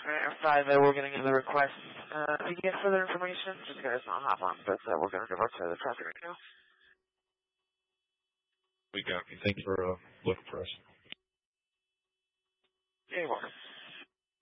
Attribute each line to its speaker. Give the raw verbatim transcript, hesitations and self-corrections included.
Speaker 1: verify that we're getting the request. Uh, if you get further information, just get us on hop on, but uh, we're going to divert to the traffic right now.
Speaker 2: We got you. Thanks for uh, looking for us.
Speaker 1: Yeah, you're welcome.